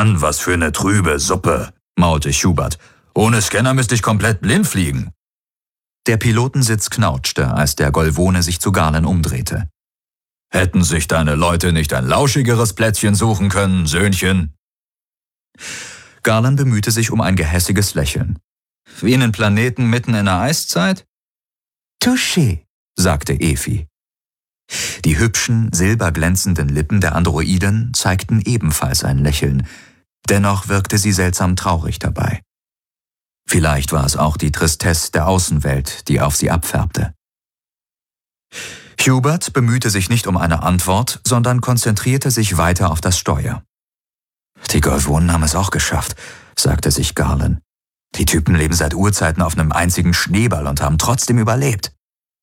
Mann, was für eine trübe Suppe, maulte Hubert. Ohne Scanner müsste ich komplett blind fliegen. Der Pilotensitz knauschte, als der Golvone sich zu Garland umdrehte. Hätten sich deine Leute nicht ein lauschigeres Plätzchen suchen können, Söhnchen? Garland bemühte sich um ein gehässiges Lächeln. Wie einen Planeten mitten in der Eiszeit? Touché, sagte Efi. Die hübschen, silberglänzenden Lippen der Androiden zeigten ebenfalls ein Lächeln, dennoch wirkte sie seltsam traurig dabei. Vielleicht war es auch die Tristesse der Außenwelt, die auf sie abfärbte. Hubert bemühte sich nicht um eine Antwort, sondern konzentrierte sich weiter auf das Steuer. Die Golvonen haben es auch geschafft, sagte sich Garland. Die Typen leben seit Urzeiten auf einem einzigen Schneeball und haben trotzdem überlebt.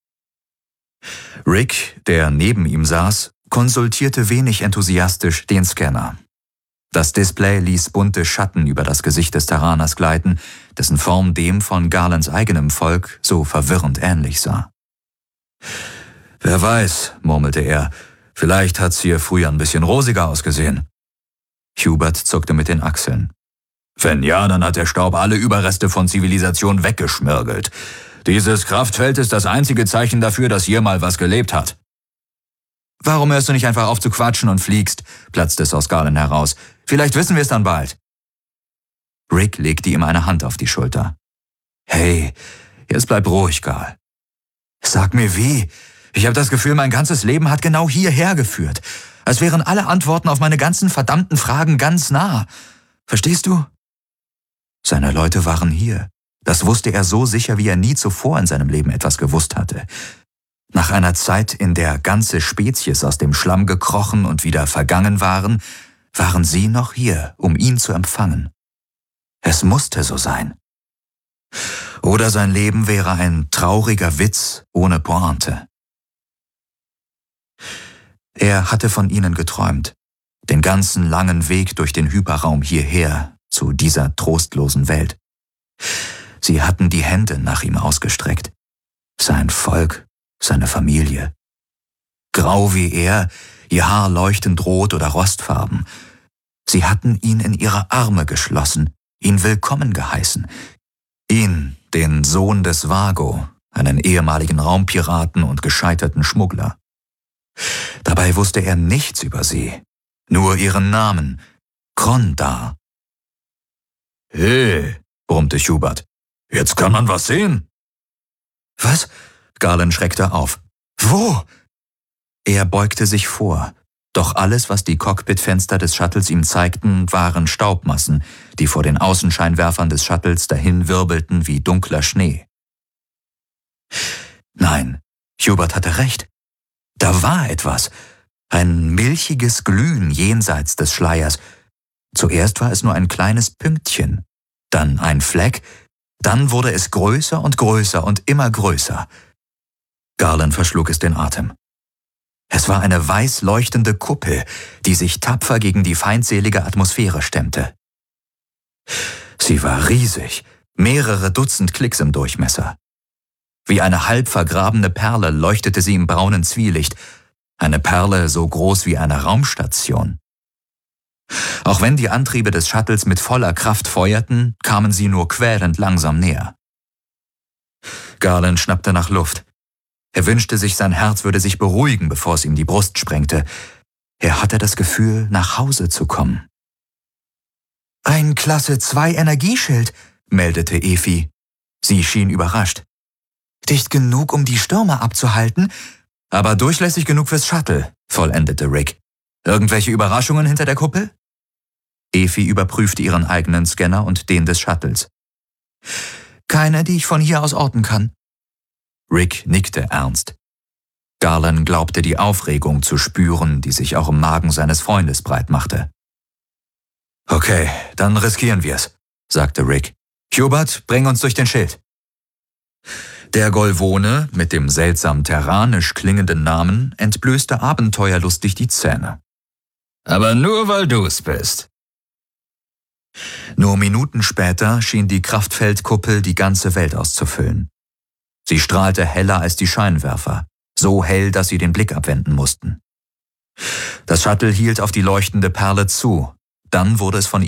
Rick, der neben ihm saß, konsultierte wenig enthusiastisch den Scanner. Das Display ließ bunte Schatten über das Gesicht des Terraners gleiten, dessen Form dem von Garlands eigenem Volk so verwirrend ähnlich sah. »Wer weiß«, murmelte er, »vielleicht hat's hier früher ein bisschen rosiger ausgesehen.« Hubert zuckte mit den Achseln. »Wenn ja, dann hat der Staub alle Überreste von Zivilisation weggeschmirgelt. Dieses Kraftfeld ist das einzige Zeichen dafür, dass hier mal was gelebt hat.« »Warum hörst du nicht einfach auf zu quatschen und fliegst?« platzte es aus Garland heraus. »Vielleicht wissen wir es dann bald.« Rick legte ihm eine Hand auf die Schulter. »Hey, jetzt bleib ruhig, Garl. Sag mir wie. Ich habe das Gefühl, mein ganzes Leben hat genau hierher geführt. Als wären alle Antworten auf meine ganzen verdammten Fragen ganz nah. Verstehst du?« Seine Leute waren hier. Das wusste er so sicher, wie er nie zuvor in seinem Leben etwas gewusst hatte. Nach einer Zeit, in der ganze Spezies aus dem Schlamm gekrochen und wieder vergangen waren, waren sie noch hier, um ihn zu empfangen. Es musste so sein. Oder sein Leben wäre ein trauriger Witz ohne Pointe. Er hatte von ihnen geträumt, den ganzen langen Weg durch den Hyperraum hierher, zu dieser trostlosen Welt. Sie hatten die Hände nach ihm ausgestreckt. Sein Volk, seine Familie. Grau wie er, ihr Haar leuchtend rot oder rostfarben. Sie hatten ihn in ihre Arme geschlossen, ihn willkommen geheißen. Ihn, den Sohn des Vago, einen ehemaligen Raumpiraten und gescheiterten Schmuggler. Dabei wusste er nichts über sie, nur ihren Namen, Krondar. »Hey«, brummte Hubert, »jetzt kann man was sehen.« »Was?« Garland schreckte auf. »Wo?« Er beugte sich vor, doch alles, was die Cockpitfenster des Shuttles ihm zeigten, waren Staubmassen, die vor den Außenscheinwerfern des Shuttles dahin wirbelten wie dunkler Schnee. Nein, Hubert hatte recht. Da war etwas, ein milchiges Glühen jenseits des Schleiers. Zuerst war es nur ein kleines Pünktchen, dann ein Fleck, dann wurde es größer und immer größer. Garland verschlug es den Atem. Es war eine weiß leuchtende Kuppel, die sich tapfer gegen die feindselige Atmosphäre stemmte. Sie war riesig, mehrere Dutzend Klicks im Durchmesser. Wie eine halb vergrabene Perle leuchtete sie im braunen Zwielicht, eine Perle so groß wie eine Raumstation. Auch wenn die Antriebe des Shuttles mit voller Kraft feuerten, kamen sie nur quälend langsam näher. Garland schnappte nach Luft. Er wünschte sich, sein Herz würde sich beruhigen, bevor es ihm die Brust sprengte. Er hatte das Gefühl, nach Hause zu kommen. »Ein Klasse-2-Energieschild«, meldete Efi. Sie schien überrascht. »Dicht genug, um die Stürme abzuhalten, aber durchlässig genug fürs Shuttle«, vollendete Rick. »Irgendwelche Überraschungen hinter der Kuppel?« Efi überprüfte ihren eigenen Scanner und den des Shuttles. »Keine, die ich von hier aus orten kann.« Rick nickte ernst. Garland glaubte die Aufregung zu spüren, die sich auch im Magen seines Freundes breitmachte. »Okay, dann riskieren wir's«, sagte Rick. »Hubert, bring uns durch den Schild.« Der Golvone, mit dem seltsam terranisch klingenden Namen, entblößte abenteuerlustig die Zähne. »Aber nur, weil du's bist.« Nur Minuten später schien die Kraftfeldkuppel die ganze Welt auszufüllen. Sie strahlte heller als die Scheinwerfer, so hell, dass sie den Blick abwenden mussten. Das Shuttle hielt auf die leuchtende Perle zu, dann wurde es von